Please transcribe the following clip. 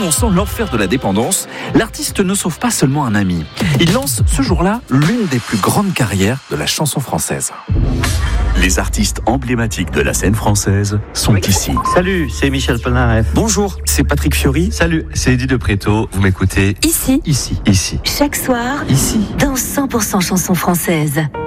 dénonçant l'enfer de la dépendance, l'artiste ne sauve pas seulement un ami. Il lance ce jour-là l'une des plus grandes carrières de la chanson française. Les artistes emblématiques de la scène française sont ici. Salut, c'est Michel Polnareff. Bonjour, c'est Patrick Fiori. Salut, c'est Eddie de Préto. Vous m'écoutez Ici. Ici. Chaque soir. Ici. Dans 100% chansons françaises.